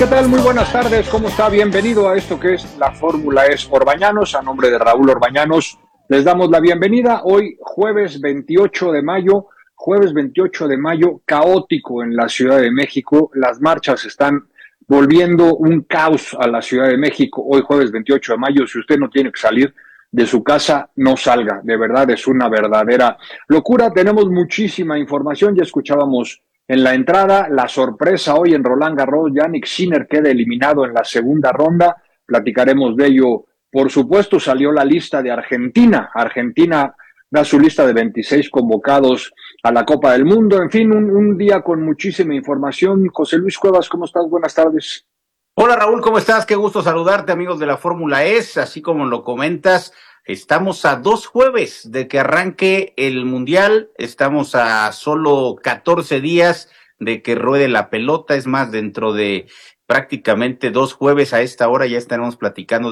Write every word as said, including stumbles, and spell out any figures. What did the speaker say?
¿Qué tal? Muy buenas tardes, ¿cómo está? Bienvenido a esto que es la Fórmula E S Orbañanos. A nombre de Raúl Orbañanos, les damos la bienvenida. Hoy, jueves veintiocho de mayo, jueves veintiocho de mayo, caótico en la Ciudad de México. Las marchas están volviendo un caos a la Ciudad de México. Hoy, jueves veintiocho de mayo, si usted no tiene que salir de su casa, no salga. De verdad, es una verdadera locura. Tenemos muchísima información, ya escuchábamos en la entrada, la sorpresa hoy en Roland Garros, Jannik Sinner queda eliminado en la segunda ronda, platicaremos de ello. Por supuesto, salió la lista de Argentina, Argentina da su lista de veintiséis convocados a la Copa del Mundo, en fin, un, un día con muchísima información. José Luis Cuevas, ¿cómo estás? Buenas tardes. Hola Raúl, ¿cómo estás? Qué gusto saludarte, amigos de la Fórmula E S, así como lo comentas. Estamos a dos jueves de que arranque el Mundial, estamos a solo catorce días de que ruede la pelota, es más, dentro de prácticamente dos jueves a esta hora ya estaremos platicando